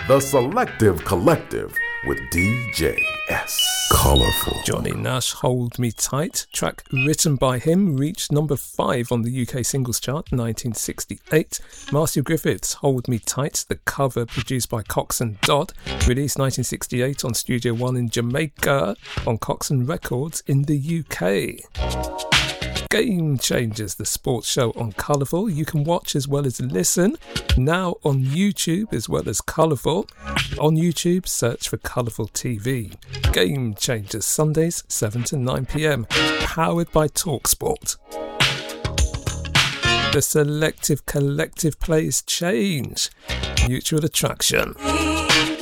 The Selective Collective with DJ S. Colorful. Johnny Nash, Hold Me Tight, track written by him, reached number 5 on the UK singles chart, 1968. Marcia Griffiths, Hold Me Tight, the cover produced by Cox and Dodd, released 1968 on Studio One in Jamaica, on Coxsone Records in the UK. Game Changers, the sports show on Colourful. You can watch as well as listen, now on YouTube as well as Colourful. On YouTube, search for Colourful TV. Game Changers, Sundays, 7 to 9 p.m, powered by TalkSport. The Selective Collective plays Change, Mutual Attraction.